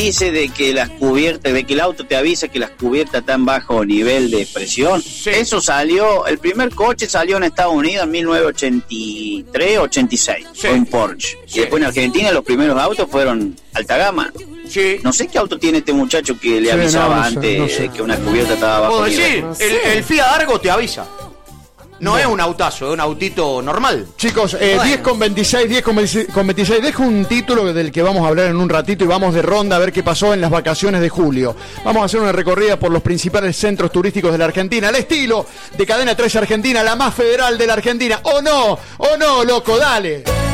dice de que las cubiertas, de que el auto te avisa que las cubiertas están bajo nivel de presión. Sí. Eso salió, el primer coche salió en Estados Unidos en 1983, 86, Sí. fue un Porsche. Sí. Y después en Argentina los primeros autos fueron alta gama. Sí. No sé qué auto tiene este muchacho que le Sí, avisaba no sé, antes no sé. de que una cubierta estaba bajo Puedo nivel. decir, No sé. el Fiat Argo te avisa. No es un autazo, es un autito normal. Chicos, Bueno. 10 con 26, 10 con 26. Dejo un título del que vamos a hablar en un ratito y vamos de ronda a ver qué pasó en las vacaciones de julio. Vamos a hacer una recorrida por los principales centros turísticos de la Argentina, al estilo de Cadena 3 Argentina, la más federal de la Argentina. ¡Oh no, loco, dale!